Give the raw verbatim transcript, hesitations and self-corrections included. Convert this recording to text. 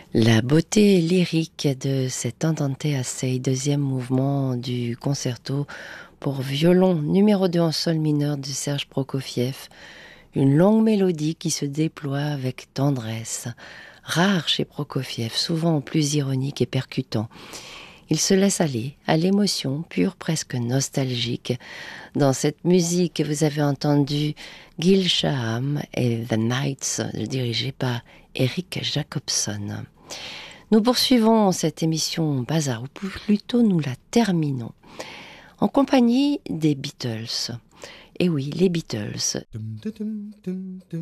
La beauté lyrique de cet Andante Assai, deuxième mouvement du concerto pour violon numéro deux en sol mineur de Serge Prokofiev. Une longue mélodie qui se déploie avec tendresse, rare chez Prokofiev, souvent plus ironique et percutant. Il se laisse aller à l'émotion pure, presque nostalgique. Dans cette musique, vous avez entendu Gil Shaham et The Knights, dirigés par Eric Jacobson. Nous poursuivons cette émission Bazar, ou plutôt nous la terminons, en compagnie des Beatles. Et oui, les Beatles.